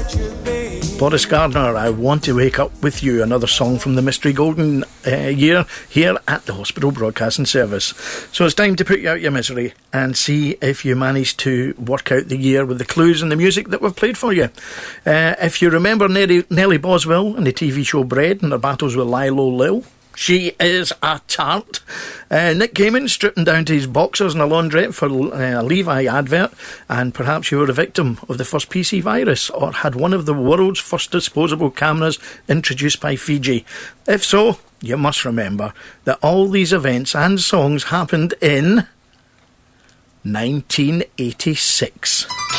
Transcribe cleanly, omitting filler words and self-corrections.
Boris Gardner, I Want to Wake Up With You, another song from the Mystery Golden Year here at the Hospital Broadcasting Service. So it's time to put you out your misery and see if you managed to work out the year with the clues and the music that we've played for you. If you remember Nellie Boswell and the TV show Bread and her battles with Lilo Lil, she is a tart. Nick Gaiman stripping down to his boxers in a laundrette for a Levi advert, and perhaps you were a victim of the first PC virus or had one of the world's first disposable cameras introduced by Fiji. If so, you must remember that all these events and songs happened in 1986.